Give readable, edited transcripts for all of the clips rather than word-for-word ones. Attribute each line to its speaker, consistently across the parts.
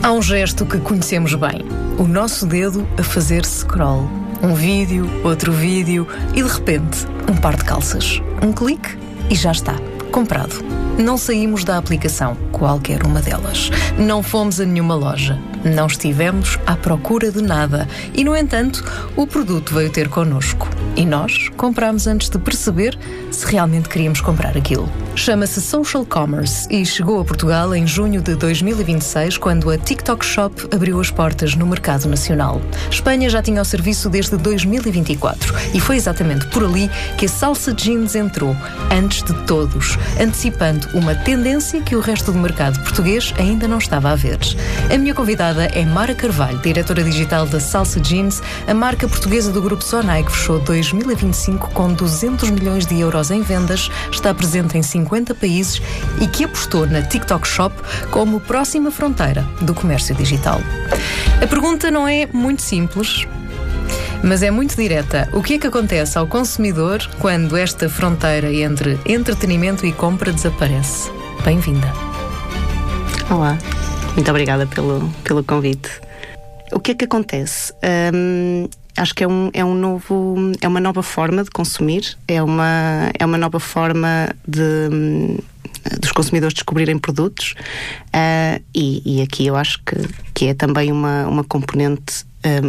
Speaker 1: Há um gesto que conhecemos bem. O nosso dedo a fazer scroll. Um vídeo, outro vídeo e de repente, um par de calças. Um clique e já está. Comprado. Não saímos da aplicação, qualquer uma delas. Não fomos a nenhuma loja. Não estivemos à procura de nada. E, no entanto, o produto veio ter connosco. E nós comprámos antes de perceber se realmente queríamos comprar aquilo. Chama-se Social Commerce e chegou a Portugal em junho de 2026, quando a TikTok Shop abriu as portas no mercado nacional. Espanha já tinha o serviço desde 2024 e foi exatamente por ali que a salsa jeans entrou, antes de todos, antecipando uma tendência que o resto do mercado português ainda não estava a ver. A minha convidada é Mara Carvalho, diretora digital da Salsa Jeans, a marca portuguesa do grupo Sonai, que fechou 2025 com 200 milhões de euros em vendas, está presente em 50 países e que apostou na TikTok Shop como próxima fronteira do comércio digital. A pergunta não é muito simples, mas é muito direta. O que é que acontece ao consumidor quando esta fronteira entre entretenimento e compra desaparece? Bem-vinda.
Speaker 2: Olá, muito obrigada pelo convite. O que é que acontece? Acho que é uma nova forma de consumir, é uma nova forma dos consumidores descobrirem produtos, e aqui eu acho que é também uma componente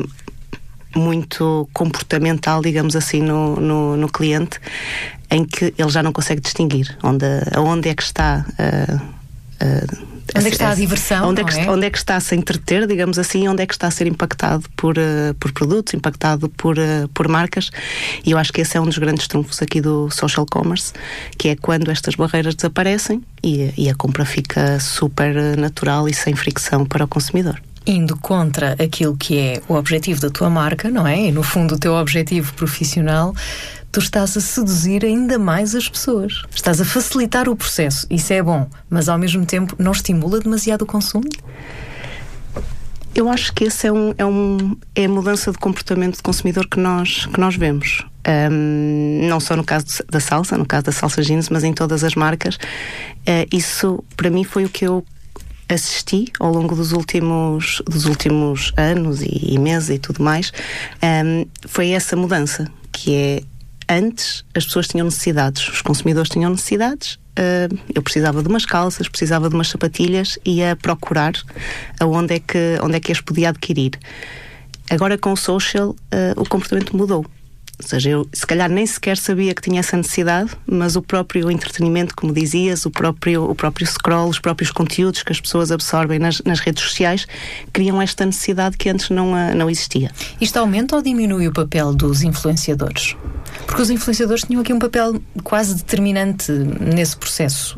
Speaker 2: muito comportamental, digamos assim, no cliente, em que ele já não consegue distinguir onde é que está
Speaker 1: onde é que está a diversão,
Speaker 2: onde é que está a se entreter, digamos assim, onde é que está a ser impactado por produtos, impactado por marcas. E eu acho que esse é um dos grandes trunfos aqui do social commerce, que é quando estas barreiras desaparecem e a compra fica super natural e sem fricção para o consumidor.
Speaker 1: Indo contra aquilo que é o objetivo da tua marca, não é? E no fundo o teu objetivo profissional, tu estás a seduzir ainda mais as pessoas. Estás a facilitar o processo. Isso é bom, mas ao mesmo tempo não estimula demasiado o consumo?
Speaker 2: Eu acho que esse é a mudança de comportamento de consumidor que nós vemos. Não só no caso da salsa, no caso da salsa jeans, mas em todas as marcas. Isso, para mim, foi o que eu assisti ao longo dos últimos anos e meses e tudo mais. Foi essa mudança, que é: antes as pessoas tinham necessidades, os consumidores tinham necessidades. Eu precisava de umas calças, precisava de umas sapatilhas, ia procurar onde é que as podia adquirir. Agora, com o social, o comportamento mudou. Ou seja, eu se calhar nem sequer sabia que tinha essa necessidade, mas o próprio entretenimento, como dizias, o próprio scroll, os próprios conteúdos que as pessoas absorvem nas redes sociais, criam esta necessidade que antes não existia.
Speaker 1: Isto aumenta ou diminui o papel dos influenciadores? Porque os influenciadores tinham aqui um papel quase determinante nesse processo.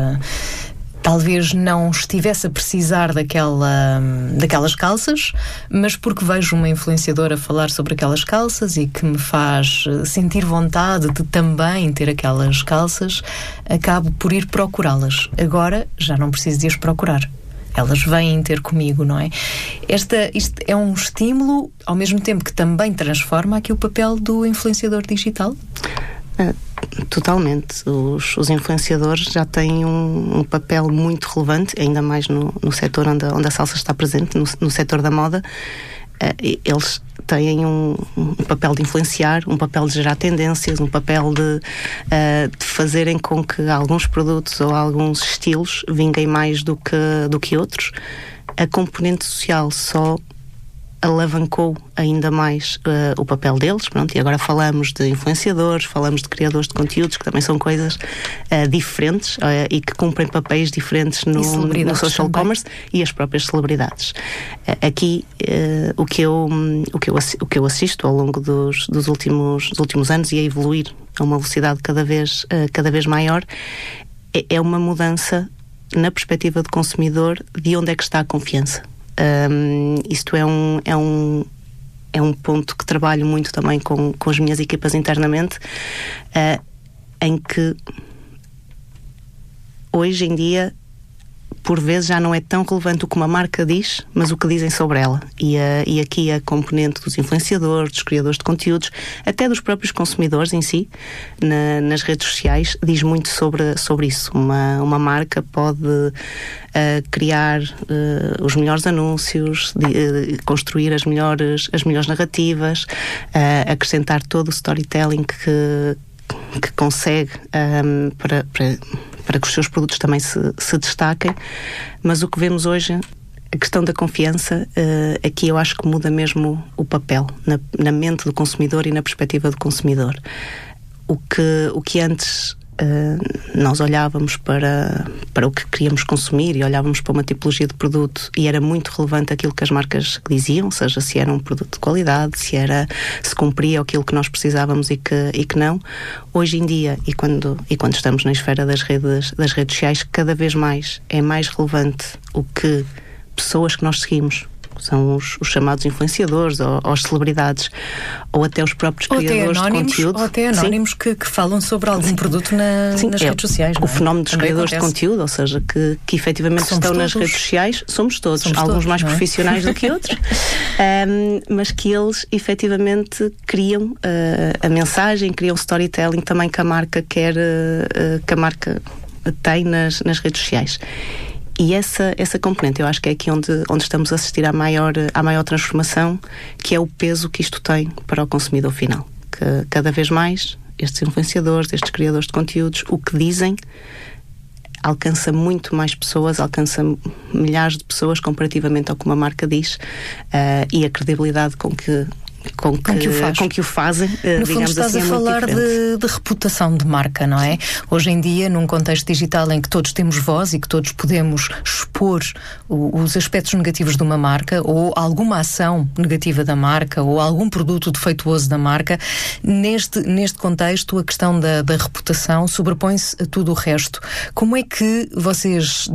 Speaker 1: Talvez não estivesse a precisar daquelas calças, mas porque vejo uma influenciadora falar sobre aquelas calças e que me faz sentir vontade de também ter aquelas calças, acabo por ir procurá-las. Agora já não preciso de as procurar. Elas vêm ter comigo, não é? Isto é um estímulo, ao mesmo tempo que também transforma aqui o papel do influenciador digital?
Speaker 2: Totalmente. Os influenciadores já têm um papel muito relevante, ainda mais no setor onde a salsa está presente, no setor da moda. Eles têm um papel de influenciar, um papel de gerar tendências, um papel de fazerem com que alguns produtos ou alguns estilos vinguem mais do que outros. A componente social só alavancou ainda mais o papel deles, pronto, e agora falamos de influenciadores, falamos de criadores de conteúdos, que também são coisas diferentes e que cumprem papéis diferentes no social commerce, e as próprias celebridades. Aqui o que eu assisto ao longo dos últimos anos, e a evoluir a uma velocidade cada vez maior, é uma mudança na perspectiva do consumidor de onde é que está a confiança. Isto é um ponto que trabalho muito também com as minhas equipas internamente, em que hoje em dia por vezes já não é tão relevante o que uma marca diz, mas o que dizem sobre ela. E aqui a componente dos influenciadores, dos criadores de conteúdos, até dos próprios consumidores em si, nas redes sociais, diz muito sobre isso. Uma marca pode criar os melhores anúncios, construir as melhores narrativas, acrescentar todo o storytelling que consegue para que os seus produtos também se destaquem. Mas o que vemos hoje, a questão da confiança, aqui eu acho que muda mesmo o papel na mente do consumidor e na perspectiva do consumidor. O que antes nós olhávamos para o que queríamos consumir e olhávamos para uma tipologia de produto e era muito relevante aquilo que as marcas diziam, seja se era um produto de qualidade, se cumpria aquilo que nós precisávamos e que não. Hoje em dia, e quando estamos na esfera das redes sociais, cada vez mais é mais relevante o que pessoas que nós seguimos, são os chamados influenciadores ou as celebridades, ou até os próprios criadores de conteúdo.
Speaker 1: Ou até anónimos que falam sobre algum produto nas redes sociais.
Speaker 2: O fenómeno dos criadores de conteúdo, ou seja, que efetivamente estão nas redes sociais, somos todos, alguns mais profissionais do que outros, mas que eles efetivamente criam a mensagem, criam storytelling também que a marca quer, que a marca tem nas redes sociais. E essa componente, eu acho que é aqui onde estamos a assistir à maior transformação, que é o peso que isto tem para o consumidor final. Que cada vez mais estes influenciadores, estes criadores de conteúdos, o que dizem alcança muito mais pessoas, alcança milhares de pessoas comparativamente ao que uma marca diz, e a credibilidade com que o fazem,
Speaker 1: no fundo estás
Speaker 2: assim,
Speaker 1: a falar de reputação de marca, não é? Hoje em dia, num contexto digital em que todos temos voz e que todos podemos expor os aspectos negativos de uma marca ou alguma ação negativa da marca ou algum produto defeituoso da marca, neste contexto a questão da reputação sobrepõe-se a tudo o resto. Como é que vocês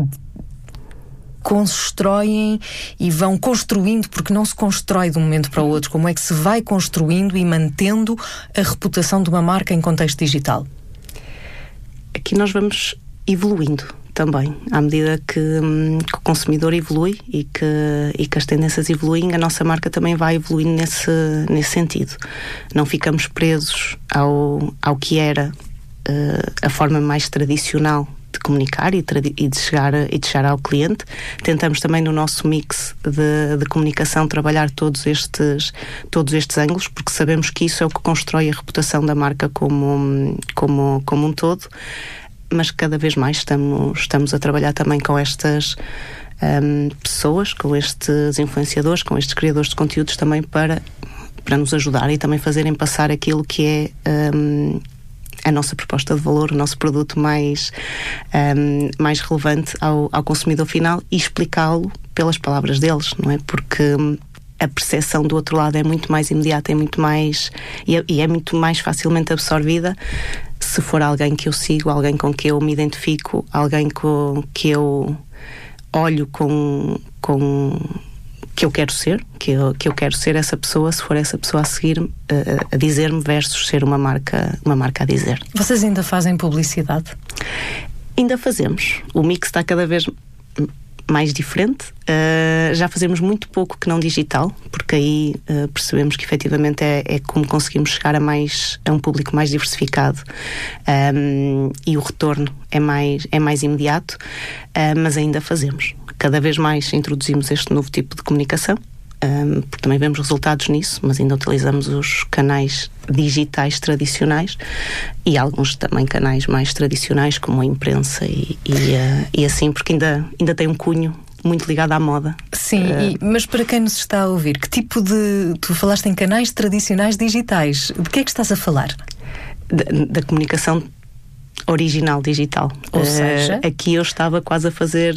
Speaker 1: constroem e vão construindo, porque não se constrói de um momento para o outro, como é que se vai construindo e mantendo a reputação de uma marca em contexto digital?
Speaker 2: Aqui nós vamos evoluindo também, à medida que o consumidor evolui e que as tendências evoluem, a nossa marca também vai evoluindo nesse sentido. Não ficamos presos ao que era a forma mais tradicional de comunicar e de chegar ao cliente. Tentamos também no nosso mix de comunicação trabalhar todos estes ângulos, porque sabemos que isso é o que constrói a reputação da marca como um todo, mas cada vez mais estamos a trabalhar também com estas pessoas, com estes influenciadores, com estes criadores de conteúdos também para nos ajudar e também fazerem passar aquilo que é a nossa proposta de valor, o nosso produto mais relevante ao consumidor final e explicá-lo pelas palavras deles, não é? Porque a percepção do outro lado é muito mais imediata, é muito mais e é muito mais facilmente absorvida se for alguém que eu sigo, alguém com que eu me identifico, alguém com que eu olho que eu quero ser, que eu quero ser essa pessoa, se for essa pessoa a seguir-me, a dizer-me, versus ser uma marca a dizer.
Speaker 1: Vocês ainda fazem publicidade?
Speaker 2: Ainda fazemos. O mix está cada vez mais diferente. Já fazemos muito pouco que não digital, porque aí percebemos que efetivamente é como conseguimos chegar a um público mais diversificado, e o retorno é mais imediato, mas ainda fazemos. Cada vez mais introduzimos este novo tipo de comunicação, porque também vemos resultados nisso, mas ainda utilizamos os canais digitais tradicionais e alguns também canais mais tradicionais, como a imprensa e assim, porque ainda tem um cunho muito ligado à moda.
Speaker 1: Sim, mas para quem nos está a ouvir, que tipo de... Tu falaste em canais tradicionais digitais, de que é que estás a falar?
Speaker 2: Da comunicação original digital.
Speaker 1: Ou seja...
Speaker 2: Aqui eu estava quase a fazer...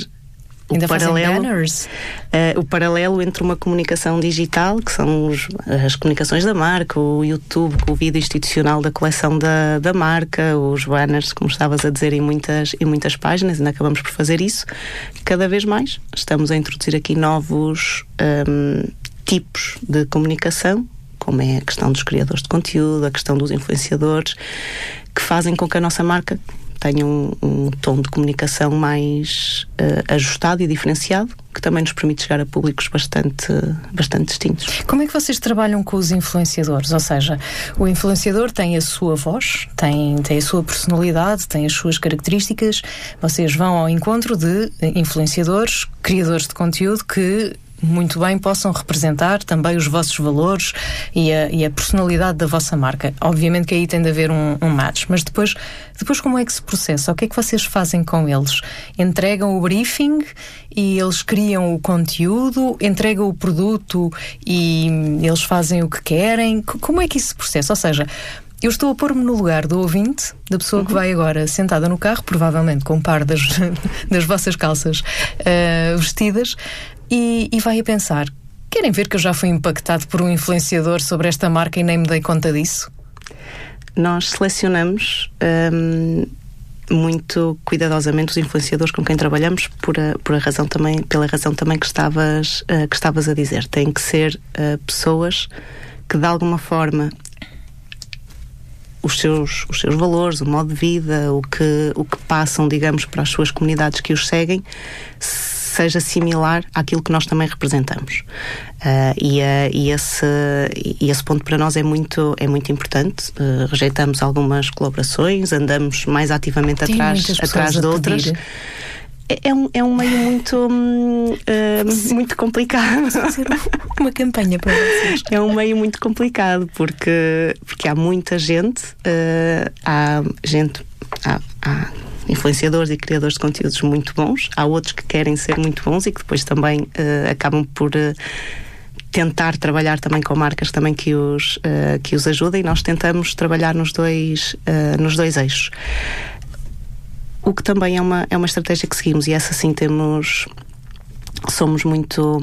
Speaker 2: O paralelo entre uma comunicação digital, que são as comunicações da marca, o YouTube, o vídeo institucional da coleção da marca, os banners, como estavas a dizer, em muitas páginas, ainda acabamos por fazer isso. Cada vez mais estamos a introduzir aqui novos tipos de comunicação, como é a questão dos criadores de conteúdo, a questão dos influenciadores, que fazem com que a nossa marca tenham um tom de comunicação mais ajustado e diferenciado, que também nos permite chegar a públicos bastante distintos.
Speaker 1: Como é que vocês trabalham com os influenciadores? Ou seja, o influenciador tem a sua voz, tem a sua personalidade, tem as suas características. Vocês vão ao encontro de influenciadores, criadores de conteúdo que muito bem possam representar também os vossos valores e a personalidade da vossa marca. Obviamente que aí tem de haver um match, mas depois como é que se processa? O que é que vocês fazem com eles? Entregam o briefing e eles criam o conteúdo? Entregam o produto e eles fazem o que querem? Como é que isso se processa? Ou seja, eu estou a pôr-me no lugar do ouvinte, da pessoa que vai agora sentada no carro, provavelmente com um par das vossas calças vestidas, e vai a pensar: querem ver que eu já fui impactado por um influenciador sobre esta marca e nem me dei conta disso?
Speaker 2: Nós selecionamos muito cuidadosamente os influenciadores com quem trabalhamos pela razão também que estavas a dizer. Têm que ser pessoas que de alguma forma os seus valores, o modo de vida, o que passam, digamos, para as suas comunidades que os seguem, seja similar àquilo que nós também representamos. E esse ponto para nós é muito importante. Rejeitamos algumas colaborações, andamos mais ativamente atrás de outras. É um meio muito complicado.
Speaker 1: Fazer uma campanha para vocês.
Speaker 2: É um meio muito complicado porque há muita gente, há influenciadores e criadores de conteúdos muito bons, há outros que querem ser muito bons e que depois também acabam por tentar trabalhar também com marcas também que os ajudem, e nós tentamos trabalhar nos dois eixos. O que também é uma estratégia que seguimos, e essa sim somos muito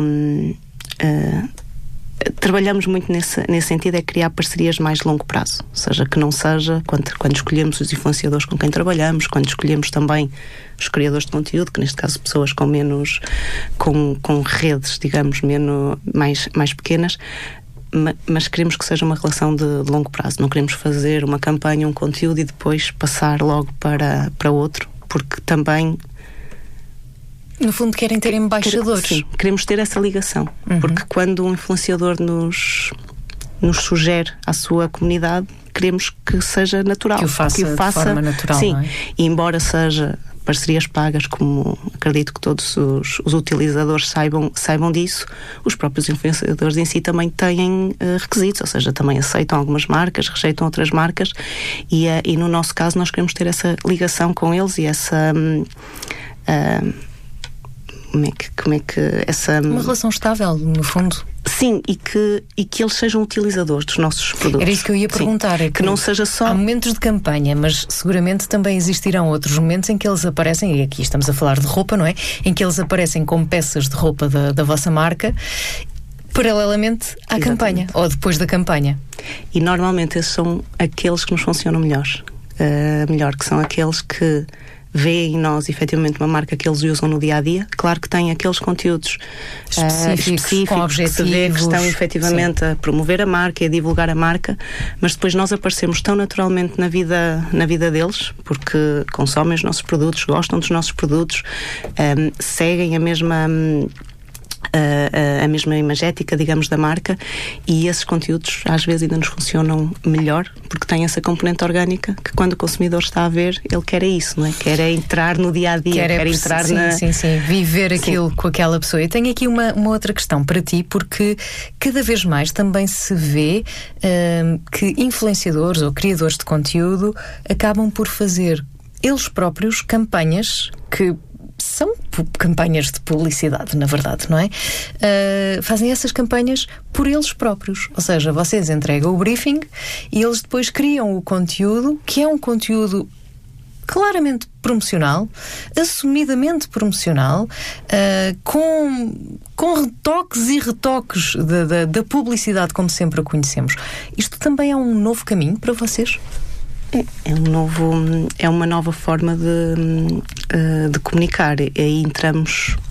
Speaker 2: trabalhamos muito nesse sentido, é criar parcerias mais de longo prazo, ou seja, que não seja quando escolhemos os influenciadores com quem trabalhamos, quando escolhemos também os criadores de conteúdo, que neste caso pessoas com menos com redes, digamos, mais pequenas, mas queremos que seja uma relação de longo prazo. Não queremos fazer uma campanha, um conteúdo e depois passar logo para outro, porque também
Speaker 1: no fundo querem ter embaixadores.
Speaker 2: Sim, queremos ter essa ligação, porque quando um influenciador nos sugere à sua comunidade, queremos que seja natural,
Speaker 1: que o faça de forma natural.
Speaker 2: Sim,
Speaker 1: não é?
Speaker 2: E embora seja parcerias pagas, como acredito que todos os utilizadores saibam disso, os próprios influenciadores em si também têm requisitos, ou seja, também aceitam algumas marcas, rejeitam outras marcas, e no nosso caso nós queremos ter essa ligação com eles e essa como é que essa
Speaker 1: uma relação estável, no fundo.
Speaker 2: Sim, e que eles sejam utilizadores dos nossos produtos.
Speaker 1: Era isso que eu ia perguntar. Sim,
Speaker 2: é que não seja só...
Speaker 1: Há momentos de campanha, mas seguramente também existirão outros momentos em que eles aparecem, e aqui estamos a falar de roupa, não é? Em que eles aparecem como peças de roupa da vossa marca, paralelamente à campanha, ou depois da campanha.
Speaker 2: E normalmente esses são aqueles que nos funcionam melhor, que são aqueles que veem em nós efetivamente uma marca que eles usam no dia-a-dia. Claro que tem aqueles conteúdos específicos
Speaker 1: com objetivos,
Speaker 2: que se vê que estão efetivamente a promover a marca e a divulgar a marca, mas depois nós aparecemos tão naturalmente na vida deles, porque consomem os nossos produtos, gostam dos nossos produtos, seguem a mesma imagética, digamos, da marca, e esses conteúdos às vezes ainda nos funcionam melhor porque têm essa componente orgânica que quando o consumidor está a ver, ele quer isso, não é? Quer entrar no dia-a-dia, quer entrar
Speaker 1: viver aquilo com aquela pessoa. Eu tenho aqui uma outra questão para ti, porque cada vez mais também se vê que influenciadores ou criadores de conteúdo acabam por fazer eles próprios campanhas que são campanhas de publicidade, na verdade, não é? Fazem essas campanhas por eles próprios. Ou seja, vocês entregam o briefing e eles depois criam o conteúdo, que é um conteúdo claramente promocional, assumidamente promocional, com retoques e retoques da publicidade como sempre a conhecemos. Isto também é um novo caminho para vocês?
Speaker 2: É uma nova forma de comunicar. E aí entramos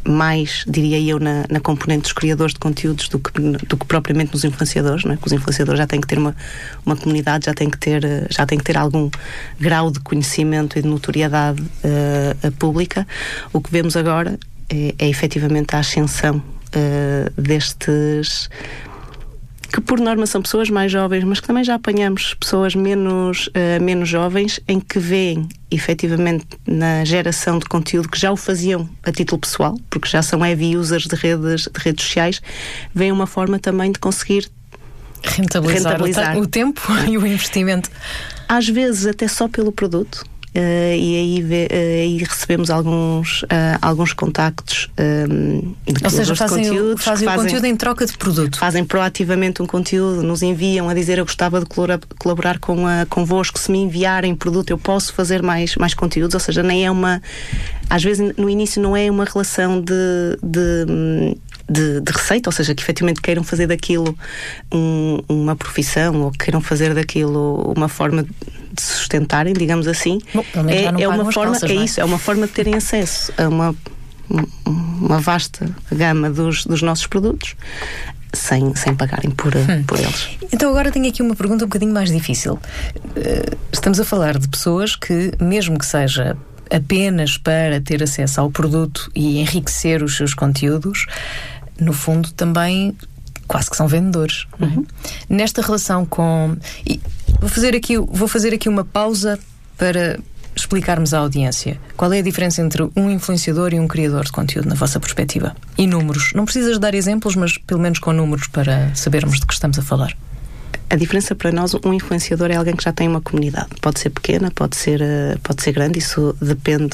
Speaker 2: mais, diria eu, na componente dos criadores de conteúdos do que propriamente nos influenciadores, não é? Porque os influenciadores já têm que ter uma comunidade, já têm que ter algum grau de conhecimento e de notoriedade pública. O que vemos agora é efetivamente a ascensão destes, que por norma são pessoas mais jovens, mas que também já apanhamos pessoas menos jovens, em que veem efetivamente na geração de conteúdo, que já o faziam a título pessoal, porque já são heavy users de redes sociais, veem uma forma também de conseguir rentabilizar
Speaker 3: o tempo e o investimento.
Speaker 2: Às vezes até só pelo produto. E aí recebemos alguns contactos de
Speaker 3: ou seja, fazem o conteúdo em troca de produto.
Speaker 2: Fazem proativamente um conteúdo, nos enviam a dizer: eu gostava de colaborar convosco, se me enviarem produto eu posso fazer mais conteúdos. Ou seja, nem é às vezes no início não é uma relação de receita, ou seja, que efetivamente queiram fazer daquilo uma profissão, ou queiram fazer daquilo uma forma de se sustentarem, digamos assim.
Speaker 3: Bom, é uma forma, calças,
Speaker 2: é uma forma de terem acesso a uma vasta gama dos nossos produtos sem pagarem por eles.
Speaker 3: Então agora tenho aqui uma pergunta um bocadinho mais difícil. Estamos a falar de pessoas que, mesmo que seja apenas para ter acesso ao produto e enriquecer os seus conteúdos, no fundo também quase que são vendedores.
Speaker 2: Uhum.
Speaker 3: Nesta relação com... Vou fazer aqui uma pausa para explicarmos à audiência qual é a diferença entre um influenciador e um criador de conteúdo, na vossa perspectiva. E números. Não precisas dar exemplos, mas pelo menos com números para sabermos de que estamos a falar.
Speaker 2: A diferença para nós, um influenciador é alguém que já tem uma comunidade. Pode ser pequena, pode ser grande, isso depende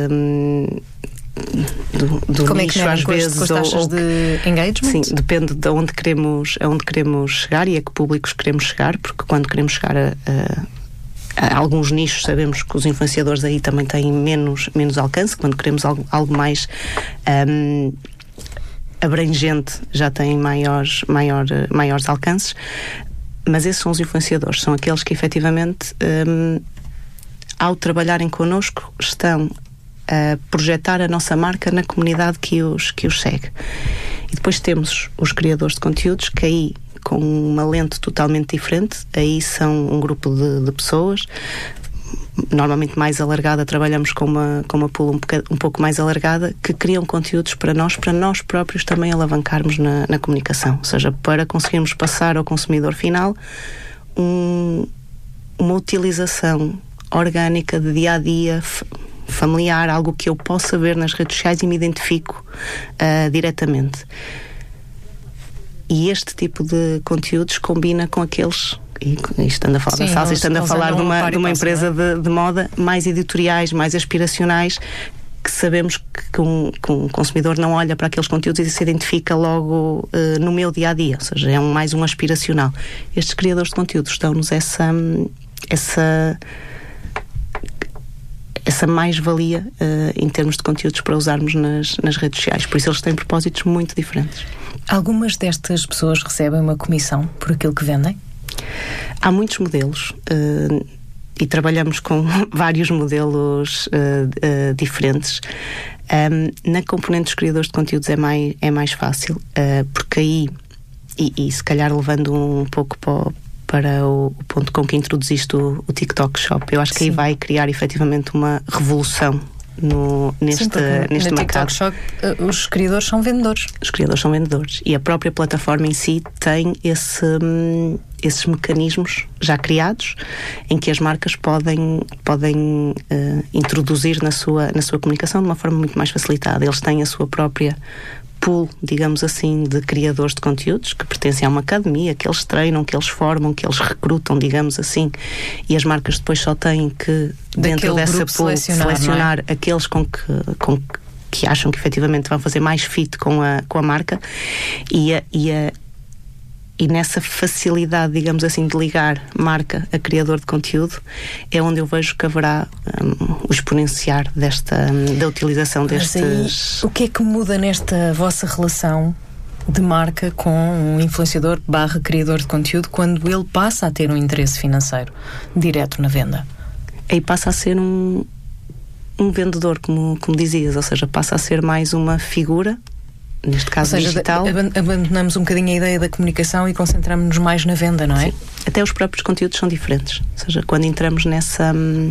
Speaker 2: do
Speaker 3: como
Speaker 2: nicho,
Speaker 3: é que
Speaker 2: às vezes.
Speaker 3: Com as taxas de engagement?
Speaker 2: Sim, depende de aonde queremos chegar e a que públicos queremos chegar, porque quando queremos chegar a alguns nichos, sabemos que os influenciadores aí também têm menos alcance. Quando queremos algo mais abrangente, já têm maiores alcances. Mas esses são os influenciadores, são aqueles que efetivamente, ao trabalharem connosco, estão a projetar a nossa marca na comunidade que os segue. E depois temos os criadores de conteúdos, que aí, com uma lente totalmente diferente, aí são um grupo de pessoas, normalmente mais alargada, trabalhamos com uma pool um pouco mais alargada, que criam conteúdos para nós próprios também alavancarmos na comunicação, ou seja, para conseguirmos passar ao consumidor final uma utilização orgânica de dia a dia, familiar, algo que eu possa ver nas redes sociais e me identifico diretamente. E este tipo de conteúdos combina com aqueles, e estando a falar da salsa, estando a falar de uma empresa de moda, mais editoriais, mais aspiracionais, que sabemos que um consumidor não olha para aqueles conteúdos e se identifica logo no meu dia-a-dia, ou seja, é mais um aspiracional. Estes criadores de conteúdos dão-nos essa mais-valia em termos de conteúdos para usarmos nas redes sociais. Por isso eles têm propósitos muito diferentes.
Speaker 3: Algumas destas pessoas recebem uma comissão por aquilo que vendem?
Speaker 2: Há muitos modelos e trabalhamos com vários modelos diferentes. Na componente dos criadores de conteúdos é mais fácil, porque aí, e se calhar levando um pouco para o ponto com que introduziste o TikTok Shop, eu acho que aí vai criar efetivamente uma revolução neste mercado.
Speaker 3: TikTok Shop, os criadores são vendedores. Os
Speaker 2: criadores são vendedores e a própria plataforma em si tem esses mecanismos já criados, em que as marcas podem introduzir na sua comunicação de uma forma muito mais facilitada. Eles têm a sua própria pool, digamos assim, de criadores de conteúdos que pertencem a uma academia, que eles treinam, que eles formam, que eles recrutam, digamos assim, e as marcas depois só têm que, dentro dessa pool, selecionar aqueles com que acham que efetivamente vão fazer mais fit com a marca e nessa facilidade, digamos assim, de ligar marca a criador de conteúdo, é onde eu vejo que haverá o exponenciar da utilização destes...
Speaker 3: Mas aí, o que é que muda nesta vossa relação de marca com um influenciador / criador de conteúdo quando ele passa a ter um interesse financeiro direto na venda?
Speaker 2: Aí passa a ser um um vendedor, como dizias, ou seja, passa a ser mais uma figura, neste caso digital.
Speaker 3: Abandonamos um bocadinho a ideia da comunicação e concentramos-nos mais na venda, não é?
Speaker 2: Sim. Até os próprios conteúdos são diferentes. Ou seja, quando entramos nesse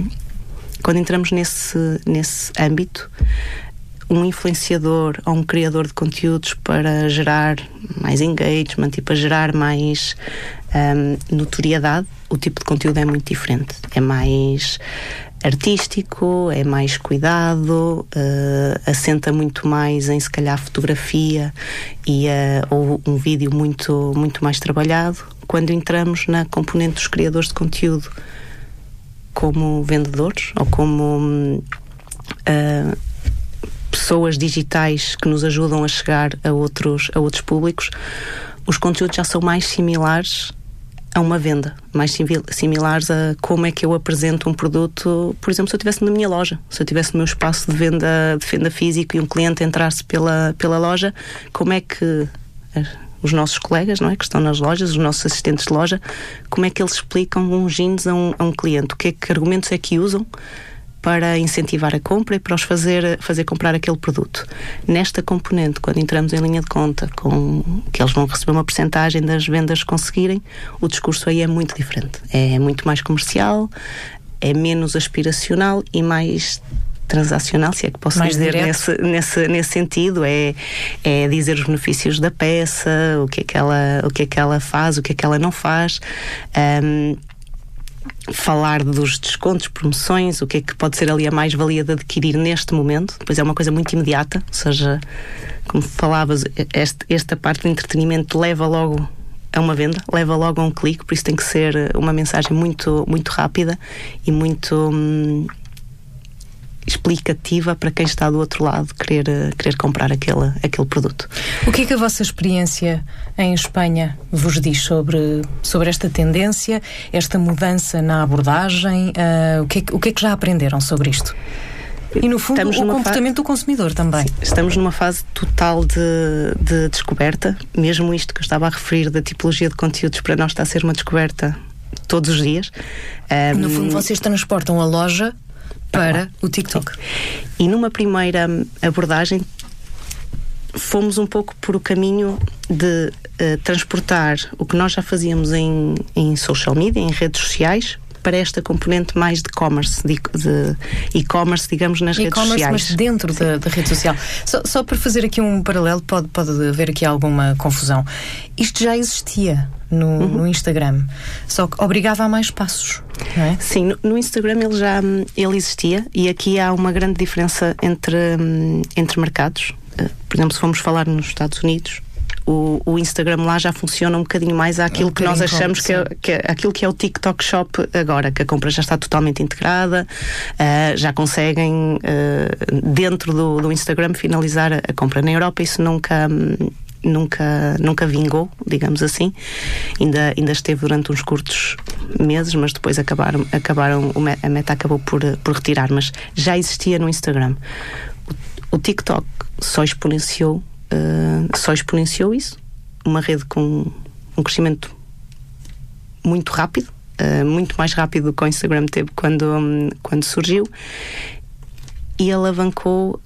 Speaker 2: âmbito, um influenciador ou um criador de conteúdos para gerar mais engagement e para gerar mais notoriedade, o tipo de conteúdo é muito diferente. É mais artístico, é mais cuidado, assenta muito mais em, se calhar, fotografia ou um vídeo muito, muito mais trabalhado. Quando entramos na componente dos criadores de conteúdo como vendedores ou como pessoas digitais que nos ajudam a chegar a outros públicos, os conteúdos já são mais similares a uma venda, mais similares a como é que eu apresento um produto. Por exemplo, se eu estivesse na minha loja, se eu estivesse no meu espaço de venda físico e um cliente entrasse pela loja, como é que os nossos colegas, não é, que estão nas lojas, os nossos assistentes de loja, como é que eles explicam uns jeans a um cliente? Que argumentos é que usam para incentivar a compra e para os fazer comprar aquele produto? Nesta componente, quando entramos em linha de conta, com que eles vão receber uma percentagem das vendas que conseguirem, o discurso aí é muito diferente. É muito mais comercial, é menos aspiracional e mais transacional, se é que posso dizer nesse sentido. É dizer os benefícios da peça, o que é que ela faz, o que é que ela não faz, falar dos descontos, promoções, o que é que pode ser ali a mais-valia de adquirir neste momento. Depois é uma coisa muito imediata, ou seja, como falavas, esta parte do entretenimento leva logo a uma venda, leva logo a um clique, por isso tem que ser uma mensagem muito, muito rápida e muito explicativa para quem está do outro lado querer comprar aquele produto. O
Speaker 3: que é que a vossa experiência em Espanha vos diz sobre esta tendência, esta mudança na abordagem? O que é que já aprenderam sobre isto? E no fundo o comportamento do consumidor também.
Speaker 2: Sim, estamos numa fase total de descoberta. Mesmo isto que eu estava a referir da tipologia de conteúdos, para nós está a ser uma descoberta todos os dias.
Speaker 3: No fundo vocês transportam a loja para o TikTok.
Speaker 2: Sim. E numa primeira abordagem fomos um pouco por o caminho de transportar o que nós já fazíamos em social media, em redes sociais, para esta componente mais de e-commerce, de e-commerce, digamos, nas redes sociais.
Speaker 3: Mas dentro da rede social. Só para fazer aqui um paralelo, pode haver aqui alguma confusão. Isto já existia no Instagram, só que obrigava a mais passos, não é?
Speaker 2: Sim, no Instagram ele existia, e aqui há uma grande diferença entre mercados. Por exemplo, se formos falar nos Estados Unidos, o Instagram lá já funciona um bocadinho mais àquilo que nós achamos que é aquilo que é o TikTok Shop agora, que a compra já está totalmente integrada, já conseguem dentro do Instagram finalizar a compra. Na Europa isso nunca vingou, digamos assim. Ainda esteve durante uns curtos meses, mas depois a Meta acabou por retirar, mas já existia no Instagram. O TikTok só exponenciou isso, uma rede com um crescimento muito rápido, muito mais rápido do que o Instagram teve quando surgiu, e alavancou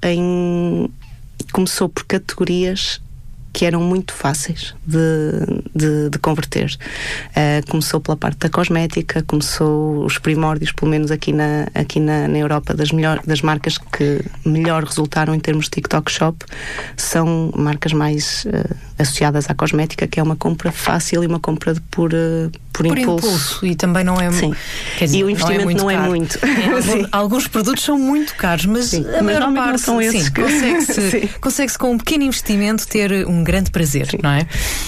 Speaker 2: começou por categorias que eram muito fáceis de converter. Começou pela parte da cosmética, começou os primórdios, pelo menos aqui na Europa, das marcas que melhor resultaram em termos de TikTok Shop, são marcas mais associadas à cosmética, que é uma compra fácil e uma compra por impulso.
Speaker 3: E também não é...
Speaker 2: Sim.
Speaker 3: Quer dizer,
Speaker 2: e o investimento não é muito.
Speaker 3: Alguns produtos são muito caros, mas a maior parte
Speaker 2: não são esses
Speaker 3: consegue-se com um pequeno investimento ter um grande prazer, não é?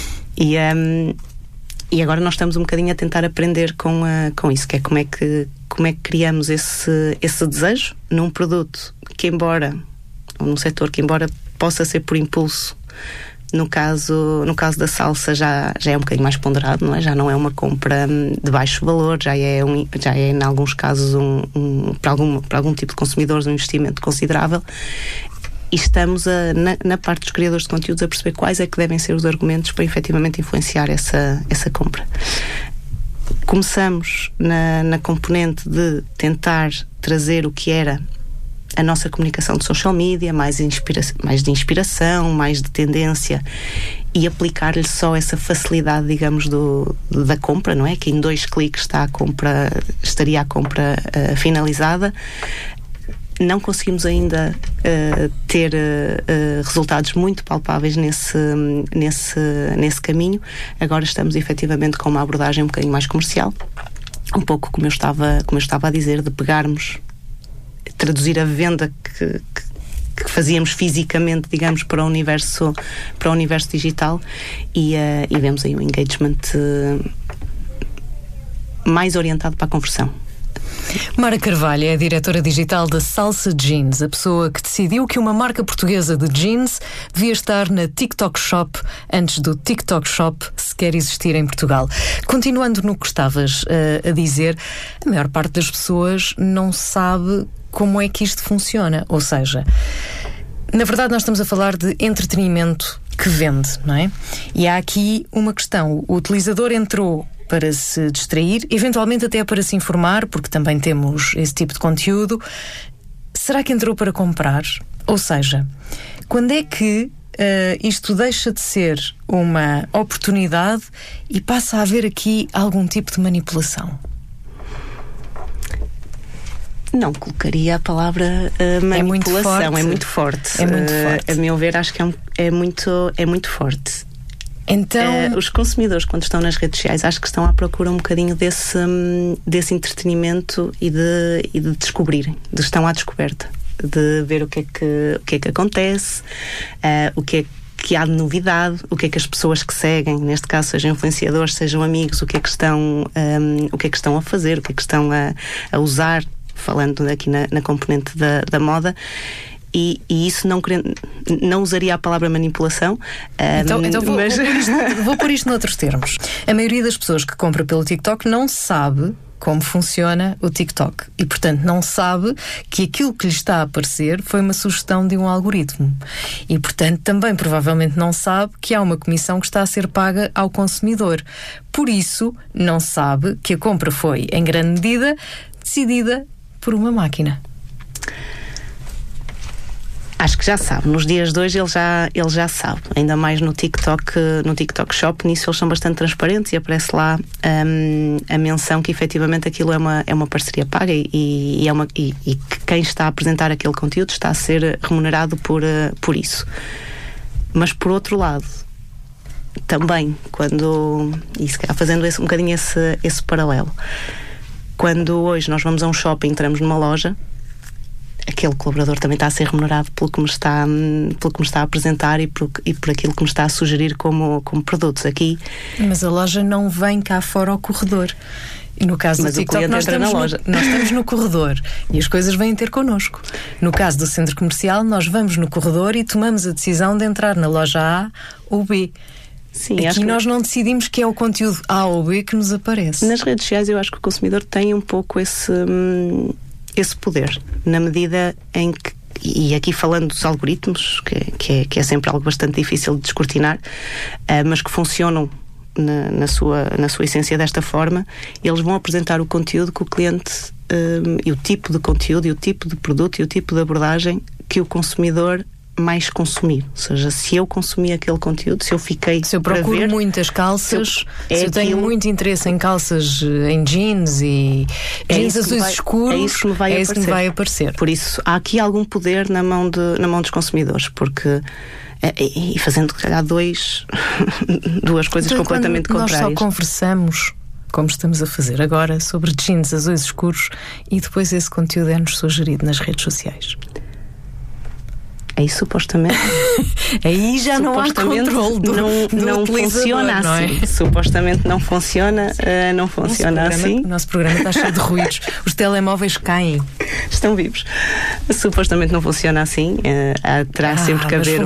Speaker 2: E agora nós estamos um bocadinho a tentar aprender com isso, que é como é que criamos esse desejo num produto que, ou num setor que, embora possa ser por impulso, no caso da salsa já é um bocadinho mais ponderado, não é? Já não é uma compra de baixo valor, já é em alguns casos para algum tipo de consumidores um investimento considerável. E estamos na parte dos criadores de conteúdos a perceber quais é que devem ser os argumentos para efetivamente influenciar essa compra. Começamos na componente de tentar trazer o que era a nossa comunicação de social media, mais de inspiração, mais de tendência, e aplicar-lhe só essa facilidade, digamos, da compra, não é? Que em 2 cliques estaria a compra finalizada. Não conseguimos ainda ter resultados muito palpáveis nesse caminho. Agora estamos efetivamente com uma abordagem um bocadinho mais comercial, um pouco como eu estava a dizer, de pegarmos, traduzir a venda que fazíamos fisicamente, digamos, para o universo digital, e vemos aí um engagement mais orientado para a conversão.
Speaker 3: Mara Carvalho é a diretora digital da Salsa Jeans, a pessoa que decidiu que uma marca portuguesa de jeans devia estar na TikTok Shop antes do TikTok Shop sequer existir em Portugal. Continuando no que estavas a dizer, a maior parte das pessoas não sabe como é que isto funciona. Ou seja, na verdade nós estamos a falar de entretenimento que vende, não é? E há aqui uma questão. O utilizador entrou para se distrair, eventualmente até para se informar, porque também temos esse tipo de conteúdo. Será que entrou para comprar? Ou seja, quando é que isto deixa de ser uma oportunidade e passa a haver aqui algum tipo de manipulação?
Speaker 2: Não colocaria a palavra manipulação. É muito forte.
Speaker 3: É muito forte.
Speaker 2: A meu ver, acho que é muito forte.
Speaker 3: Então,
Speaker 2: os consumidores, quando estão nas redes sociais, acho que estão à procura um bocadinho desse entretenimento e de descobrirem, estão à descoberta, de ver o que é que acontece, o que é que há de novidade, o que é que as pessoas que seguem, neste caso sejam influenciadores, sejam amigos, o que é que estão a fazer, o que é que estão a usar, falando aqui na componente da moda. E isso não usaria a palavra manipulação.
Speaker 3: Então vou pôr isto noutros termos. A maioria das pessoas que compra pelo TikTok não sabe como funciona o TikTok e, portanto, não sabe que aquilo que lhe está a aparecer foi uma sugestão de um algoritmo. E, portanto, também provavelmente não sabe que há uma comissão que está a ser paga ao consumidor. Por isso, não sabe que a compra foi, em grande medida, decidida por uma máquina.
Speaker 2: Acho que já sabe. Nos dias de hoje ele já sabe. Ainda mais no TikTok Shop. Nisso eles são bastante transparentes e aparece lá a menção que efetivamente aquilo é uma parceria paga e que quem está a apresentar aquele conteúdo está a ser remunerado por isso. Mas por outro lado, também e se calhar fazendo um bocadinho esse paralelo, quando hoje nós vamos a um shopping, entramos numa loja, aquele colaborador também está a ser remunerado pelo que me está a apresentar e por aquilo que me está a sugerir como produtos aqui.
Speaker 3: Mas a loja não vem cá fora ao corredor. E no caso do TikTok, nós estamos no corredor e as coisas vêm ter connosco. No caso do centro comercial, nós vamos no corredor e tomamos a decisão de entrar na loja A ou B.
Speaker 2: Sim,
Speaker 3: aqui nós não decidimos que é o conteúdo A ou B que nos aparece.
Speaker 2: Nas redes sociais eu acho que o consumidor tem um pouco esse poder, na medida em que, e aqui falando dos algoritmos, que é sempre algo bastante difícil de descortinar, mas que funcionam na sua essência desta forma, eles vão apresentar o conteúdo que o cliente, e o tipo de conteúdo, e o tipo de produto, e o tipo de abordagem que o consumidor mais consumir. Ou seja, se eu consumi aquele conteúdo, se eu
Speaker 3: procuro muitas calças, se eu tenho muito interesse em calças, em jeans e jeans azuis escuros,
Speaker 2: é isso que me vai aparecer. Por isso, há aqui algum poder na mão dos consumidores, porque e fazendo, calhar, duas coisas então, completamente contrárias.
Speaker 3: Nós só conversamos, como estamos a fazer agora, sobre jeans azuis escuros e depois esse conteúdo é-nos sugerido nas redes sociais.
Speaker 2: Aí supostamente
Speaker 3: aí já não há controle
Speaker 2: não funciona
Speaker 3: não é?
Speaker 2: Assim. Supostamente não funciona assim.
Speaker 3: O nosso programa está cheio de ruídos. Os telemóveis caem.
Speaker 2: Estão vivos. Supostamente não funciona assim. Terá sempre que haver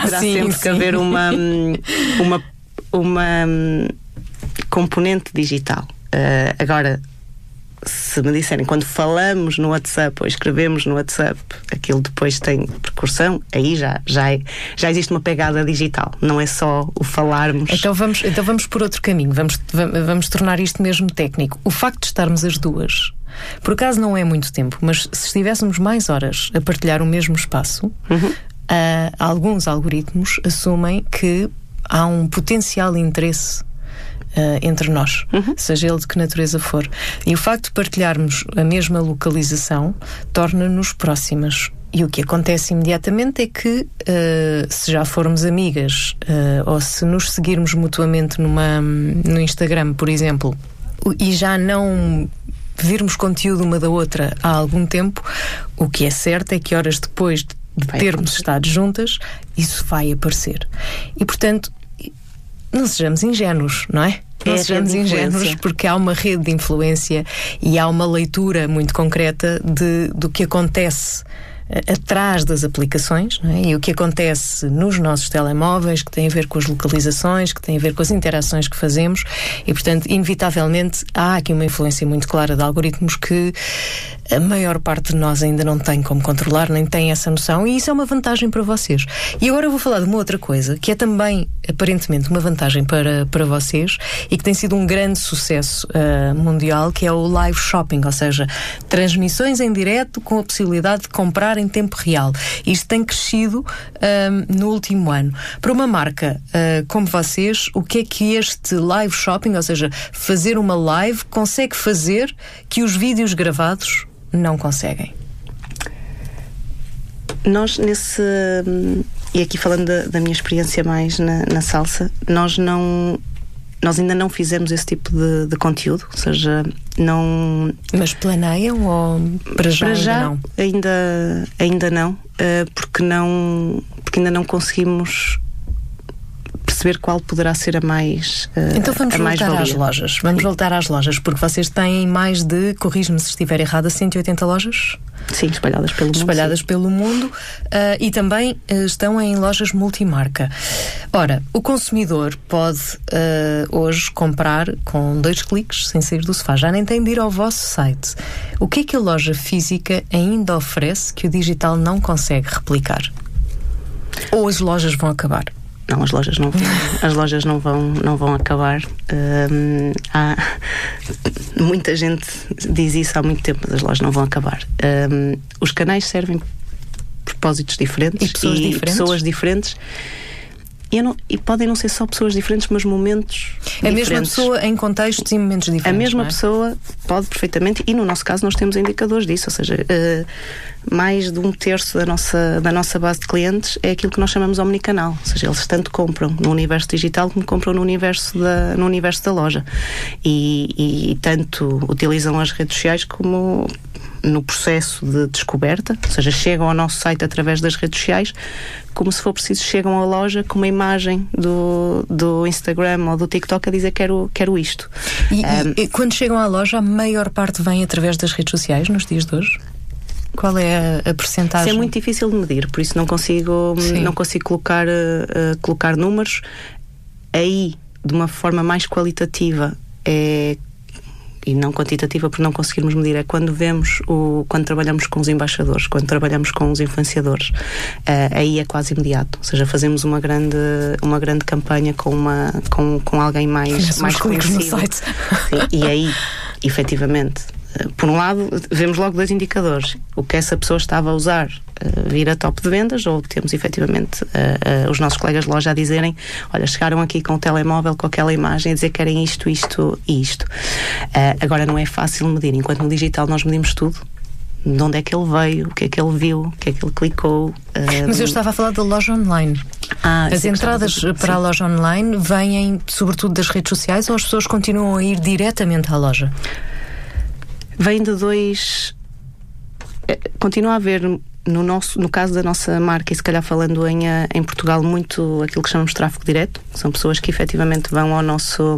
Speaker 2: uma componente digital. Agora, se me disserem, quando falamos no WhatsApp ou escrevemos no WhatsApp, aquilo depois tem percussão, aí já existe uma pegada digital, não é só o falarmos.
Speaker 3: Então vamos por outro caminho, vamos tornar isto mesmo técnico. O facto de estarmos as duas por acaso não é muito tempo, mas se estivéssemos mais horas a partilhar o mesmo espaço, alguns algoritmos assumem que há um potencial interesse entre nós, seja ele de que natureza for. E o facto de partilharmos a mesma localização torna-nos próximas. E o que acontece imediatamente é que, se já formos amigas, ou se nos seguirmos mutuamente no Instagram, por exemplo, e já não virmos conteúdo uma da outra há algum tempo, o que é certo é que horas depois de termos estado juntas, isso vai aparecer. E, portanto, não sejamos ingênuos, não é? Não sejamos ingênuos, porque há uma rede de influência e há uma leitura muito concreta do que acontece atrás das aplicações, não é? E o que acontece nos nossos telemóveis, que tem a ver com as localizações, que tem a ver com as interações que fazemos, e portanto, inevitavelmente, há aqui uma influência muito clara de algoritmos que a maior parte de nós ainda não tem como controlar, nem tem essa noção, e isso é uma vantagem para vocês. E agora eu vou falar de uma outra coisa, que é também, aparentemente, uma vantagem para vocês, e que tem sido um grande sucesso mundial, que é o live shopping, ou seja, transmissões em direto com a possibilidade de comprar em tempo real. Isto tem crescido no último ano. Para uma marca como vocês, o que é que este live shopping, ou seja, fazer uma live, consegue fazer que os vídeos gravados não conseguem?
Speaker 2: Nós e aqui falando da minha experiência mais na salsa, nós ainda não fizemos esse tipo de conteúdo, ou seja, não...
Speaker 3: Mas planeiam ou para já não?
Speaker 2: Ainda não, porque ainda não conseguimos perceber qual poderá ser a mais
Speaker 3: Então vamos voltar às lojas. Vamos voltar às lojas, porque vocês têm mais de, corrige-me se estiver errada, 180 lojas?
Speaker 2: Sim, espalhadas pelo mundo.
Speaker 3: Espalhadas pelo mundo, e também estão em lojas multimarca. Ora, o consumidor pode hoje comprar com 2 cliques, sem sair do sofá. Já nem tem de ir ao vosso site. O que é que a loja física ainda oferece que o digital não consegue replicar? Ou as lojas vão acabar?
Speaker 2: Não, as lojas não vão acabar. Muita gente diz isso há muito tempo, mas as lojas não vão acabar. Os canais servem propósitos diferentes
Speaker 3: e pessoas
Speaker 2: diferentes. E podem não ser só pessoas diferentes, mas momentos diferentes.
Speaker 3: A mesma pessoa em contextos e momentos diferentes.
Speaker 2: A mesma pessoa pode perfeitamente, e no nosso caso nós temos indicadores disso, ou seja, mais de 1/3 da nossa base de clientes é aquilo que nós chamamos omnicanal, ou seja, eles tanto compram no universo digital como compram no universo da loja, e tanto utilizam as redes sociais como no processo de descoberta, ou seja, chegam ao nosso site através das redes sociais, como se for preciso chegam à loja com uma imagem do Instagram ou do TikTok a dizer quero isto.
Speaker 3: E quando chegam à loja, a maior parte vem através das redes sociais nos dias de hoje? Qual é a percentagem?
Speaker 2: Isso é muito difícil de medir, por isso não consigo colocar números. Aí, de uma forma mais qualitativa, e não quantitativa, por não conseguirmos medir, é quando trabalhamos com os embaixadores, quando trabalhamos com os influenciadores, aí é quase imediato, ou seja, fazemos uma grande campanha com alguém mais conhecido
Speaker 3: no site.
Speaker 2: Sim, e aí, efetivamente, por um lado, vemos logo 2 indicadores: o que essa pessoa estava a usar vir a top de vendas, ou temos efetivamente os nossos colegas de loja a dizerem: olha, chegaram aqui com o telemóvel, com aquela imagem, a dizer que querem isto e isto. Agora não é fácil medir, enquanto no digital nós medimos tudo. De onde é que ele veio, o que é que ele viu, o que é que ele clicou.
Speaker 3: Mas eu estava a falar da loja online. As entradas para a loja online vêm sobretudo das redes sociais, ou as pessoas continuam a ir diretamente à loja?
Speaker 2: Vem de 2. Continua a haver, no caso da nossa marca, e se calhar falando em Portugal, muito aquilo que chamamos de tráfego direto. São pessoas que efetivamente vão ao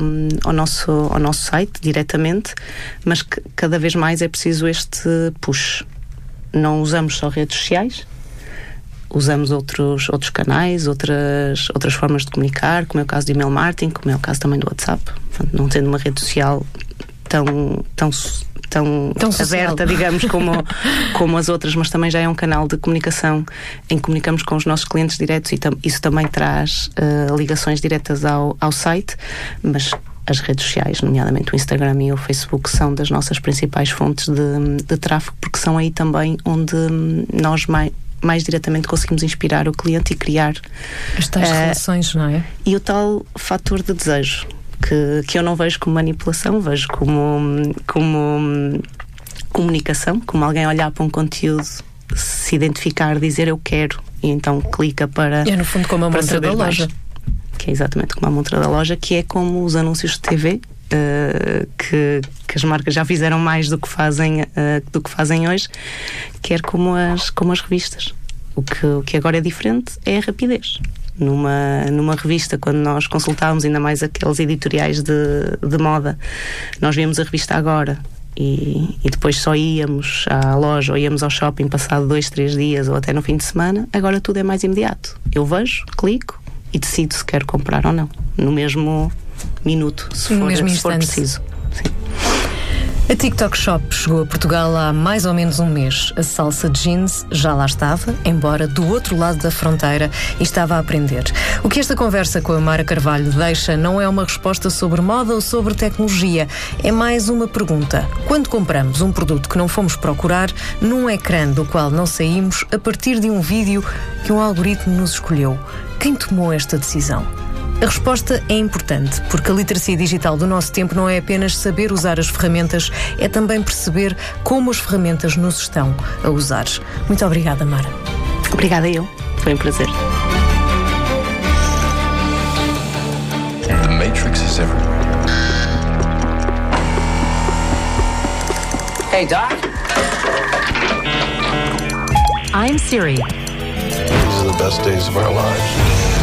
Speaker 2: nosso site diretamente, mas que cada vez mais é preciso este push. Não usamos só redes sociais, usamos outros canais, outras formas de comunicar, como é o caso de email marketing, como é o caso também do WhatsApp. Portanto, não tendo uma rede social tão aberta, digamos, como as outras, mas também já é um canal de comunicação em que comunicamos com os nossos clientes diretos, e isso também traz ligações diretas ao site, mas as redes sociais, nomeadamente o Instagram e o Facebook, são das nossas principais fontes de tráfego, porque são aí também onde nós mais diretamente conseguimos inspirar o cliente e criar
Speaker 3: as tais relações, não é?
Speaker 2: E o tal fator de desejo, que eu não vejo como manipulação, vejo como comunicação, como alguém olhar para um conteúdo, se identificar, dizer eu quero, e então clica para...
Speaker 3: É no fundo como a montra da loja.
Speaker 2: Que é exatamente como a montra da loja, que é como os anúncios de TV, que as marcas já fizeram mais do que fazem hoje, quer como as revistas. O que agora é diferente é a rapidez. Numa revista, quando nós consultávamos ainda mais aqueles editoriais de moda, nós víamos a revista agora e depois só íamos à loja ou íamos ao shopping passado 2-3 dias ou até no fim de semana. Agora tudo é mais imediato. Eu vejo, clico e decido se quero comprar ou não, no mesmo minuto, se for preciso. Sim.
Speaker 3: A TikTok Shop chegou a Portugal há mais ou menos um mês. A salsa jeans já lá estava, embora do outro lado da fronteira, e estava a aprender. O que esta conversa com a Mara Carvalho deixa não é uma resposta sobre moda ou sobre tecnologia, é mais uma pergunta. Quando compramos um produto que não fomos procurar, num ecrã do qual não saímos, a partir de um vídeo que um algoritmo nos escolheu, quem tomou esta decisão? A resposta é importante, porque a literacia digital do nosso tempo não é apenas saber usar as ferramentas, é também perceber como as ferramentas nos estão a usar. Muito obrigada, Mara.
Speaker 2: Obrigada eu. Foi um prazer.
Speaker 4: The Matrix is everywhere.
Speaker 5: Hey, Doc.
Speaker 6: I'm Siri.
Speaker 4: These are the best days of our lives.